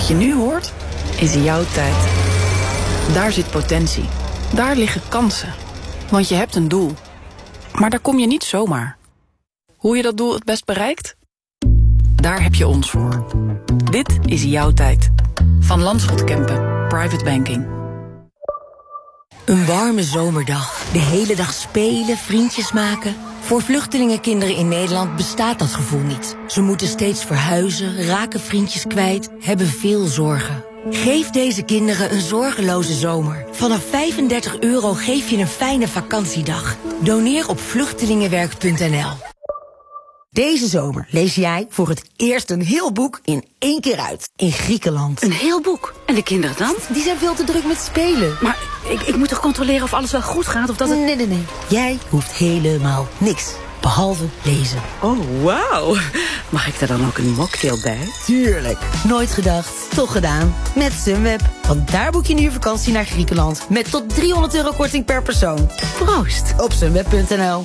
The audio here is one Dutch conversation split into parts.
Wat je nu hoort, is jouw tijd. Daar zit potentie. Daar liggen kansen. Want je hebt een doel. Maar daar kom je niet zomaar. Hoe je dat doel het best bereikt? Daar heb je ons voor. Dit is jouw tijd. Van Landschot Kempen. Private Banking. Een warme zomerdag. De hele dag spelen, vriendjes maken. Voor vluchtelingenkinderen in Nederland bestaat dat gevoel niet. Ze moeten steeds verhuizen, raken vriendjes kwijt, hebben veel zorgen. Geef deze kinderen een zorgeloze zomer. Vanaf €35 geef je een fijne vakantiedag. Doneer op vluchtelingenwerk.nl. Deze zomer lees jij voor het eerst een heel boek in 1 keer uit. In Griekenland. Een heel boek? En de kinderen dan? Die zijn veel te druk met spelen. Maar ik moet toch controleren of alles wel goed gaat? Of dat het... Nee. Jij hoeft helemaal niks. Behalve lezen. Oh, wauw. Mag ik daar dan ook een mocktail bij? Tuurlijk. Nooit gedacht, toch gedaan. Met Sunweb. Want daar boek je nu je vakantie naar Griekenland. Met tot €300 korting per persoon. Proost. Op sunweb.nl.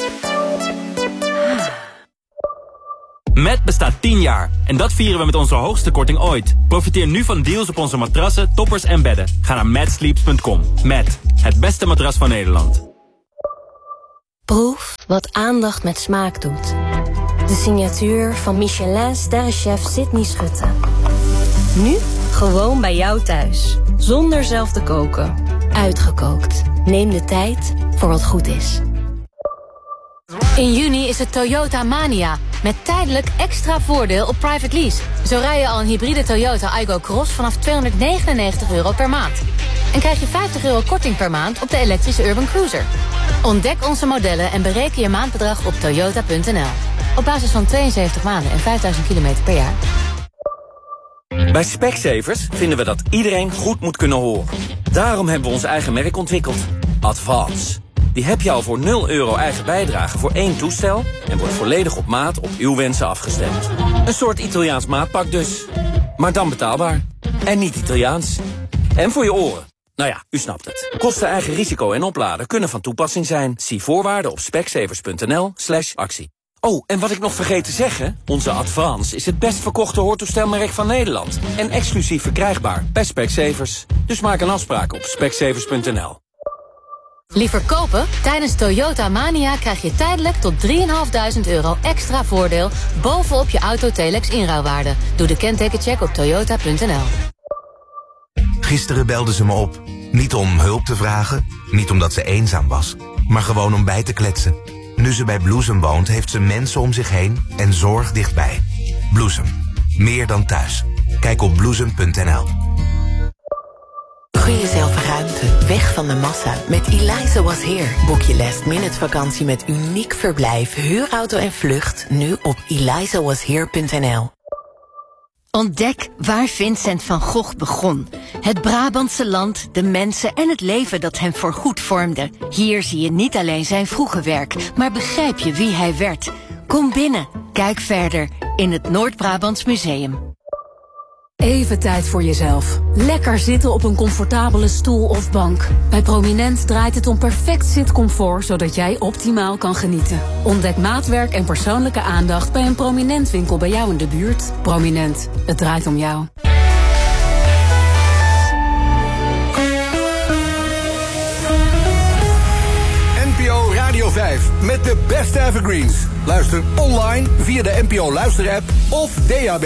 Met bestaat 10 jaar. En dat vieren we met onze hoogste korting ooit. Profiteer nu van deals op onze matrassen, toppers en bedden. Ga naar matsleeps.com. Met het beste matras van Nederland. Proef wat aandacht met smaak doet. De signatuur van Michelin-sterrenchef Sydney Schutte. Nu gewoon bij jou thuis. Zonder zelf te koken. Uitgekookt. Neem de tijd voor wat goed is. In juni is het Toyota Mania. Met tijdelijk extra voordeel op private lease. Zo rij je al een hybride Toyota Aygo Cross vanaf €299 per maand. En krijg je €50 korting per maand op de elektrische Urban Cruiser. Ontdek onze modellen en bereken je maandbedrag op toyota.nl. Op basis van 72 maanden en 5000 kilometer per jaar. Bij Specsavers vinden we dat iedereen goed moet kunnen horen. Daarom hebben we ons eigen merk ontwikkeld. Advance. Die heb je al voor €0 eigen bijdrage voor 1 toestel... en wordt volledig op maat op uw wensen afgestemd. Een soort Italiaans maatpak dus. Maar dan betaalbaar. En niet Italiaans. En voor je oren. Nou ja, u snapt het. Kosten, eigen risico en opladen kunnen van toepassing zijn. Zie voorwaarden op specsavers.nl/actie. Oh, en wat ik nog vergeet te zeggen... onze Advance is het best verkochte hoortoestelmerk van Nederland. En exclusief verkrijgbaar bij Specsavers. Dus maak een afspraak op specsavers.nl. Liever kopen? Tijdens Toyota Mania krijg je tijdelijk tot €3.500 extra voordeel... bovenop je Auto-Telex inruilwaarde. Doe de kentekencheck op toyota.nl. Gisteren belde ze me op. Niet om hulp te vragen, niet omdat ze eenzaam was... maar gewoon om bij te kletsen. Nu ze bij Bloesem woont, heeft ze mensen om zich heen en zorg dichtbij. Bloesem. Meer dan thuis. Kijk op bloesem.nl. Gun jezelf ruimte, weg van de massa. Met Eliza Was Here boek je last-minute vakantie met uniek verblijf, huurauto en vlucht. Nu op elizawashere.nl. Ontdek waar Vincent van Gogh begon. Het Brabantse land, de mensen en het leven dat hem voorgoed vormde. Hier zie je niet alleen zijn vroege werk, maar begrijp je wie hij werd. Kom binnen, kijk verder in het Noord-Brabants Museum. Even tijd voor jezelf. Lekker zitten op een comfortabele stoel of bank. Bij Prominent draait het om perfect zitcomfort, zodat jij optimaal kan genieten. Ontdek maatwerk en persoonlijke aandacht bij een Prominent winkel bij jou in de buurt. Prominent, het draait om jou. NPO Radio 5 met de beste evergreens. Luister online via de NPO Luister-app of DAB+.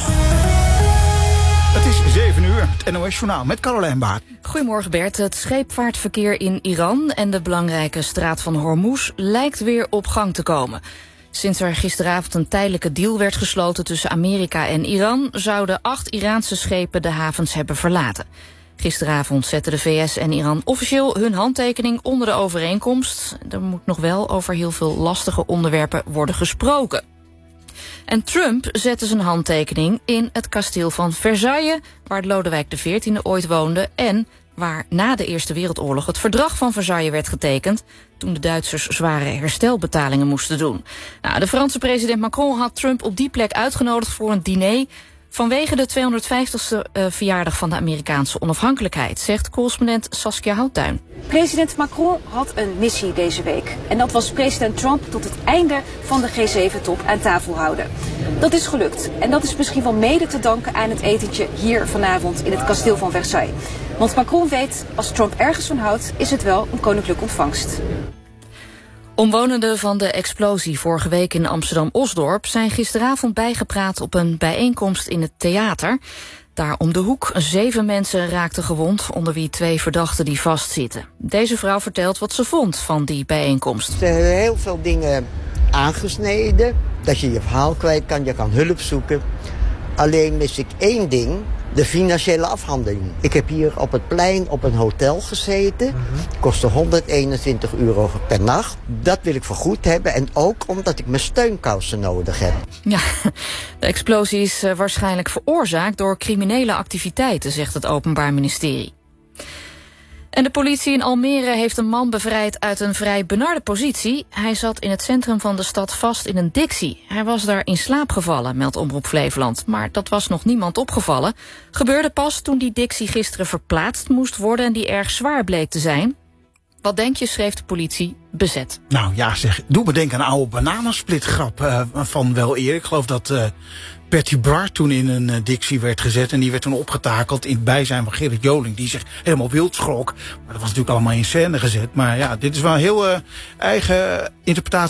Het is 7 uur, het NOS-journaal met Carolijn Baart. Goedemorgen Bert. Het scheepvaartverkeer in Iran en de belangrijke straat van Hormuz lijkt weer op gang te komen. Sinds er gisteravond een tijdelijke deal werd gesloten tussen Amerika en Iran, zouden 8 Iraanse schepen de havens hebben verlaten. Gisteravond zetten de VS en Iran officieel hun handtekening onder de overeenkomst. Er moet nog wel over heel veel lastige onderwerpen worden gesproken. En Trump zette zijn handtekening in het kasteel van Versailles, waar Lodewijk XIV ooit woonde en waar na de Eerste Wereldoorlog het verdrag van Versailles werd getekend, toen de Duitsers zware herstelbetalingen moesten doen. Nou, de Franse president Macron had Trump op die plek uitgenodigd voor een diner vanwege de 250ste verjaardag van de Amerikaanse onafhankelijkheid, zegt correspondent Saskia Houttuin. President Macron had een missie deze week. En dat was president Trump tot het einde van de G7-top aan tafel houden. Dat is gelukt. En dat is misschien wel mede te danken aan het etentje hier vanavond in het kasteel van Versailles. Want Macron weet, als Trump ergens van houdt, is het wel een koninklijke ontvangst. Omwonenden van de explosie vorige week in Amsterdam-Osdorp zijn gisteravond bijgepraat op een bijeenkomst in het theater. Daar om de hoek 7 mensen raakten gewond, onder wie 2 verdachten die vastzitten. Deze vrouw vertelt wat ze vond van die bijeenkomst. Ze hebben heel veel dingen aangesneden, dat je je verhaal kwijt kan, je kan hulp zoeken. Alleen mis ik 1 ding, de financiële afhandeling. Ik heb hier op het plein op een hotel gezeten. Kostte €121 per nacht. Dat wil ik vergoed hebben en ook omdat ik mijn steunkousen nodig heb. Ja, de explosie is waarschijnlijk veroorzaakt door criminele activiteiten, zegt het Openbaar Ministerie. En de politie in Almere heeft een man bevrijd uit een vrij benarde positie. Hij zat in het centrum van de stad vast in een dixie. Hij was daar in slaap gevallen, meldt Omroep Flevoland. Maar dat was nog niemand opgevallen. Gebeurde pas toen die dixie gisteren verplaatst moest worden en die erg zwaar bleek te zijn. Wat denk je, schreef de politie, bezet. Nou ja, zeg, doe me denken aan een oude bananensplitgrap van wel eer. Ik geloof dat Patty Bart toen in een dixie werd gezet en die werd toen opgetakeld in het bijzijn van Gerrit Joling, die zich helemaal wild schrok. Maar dat was natuurlijk allemaal in scène gezet. Maar ja, dit is wel een heel eigen interpretatie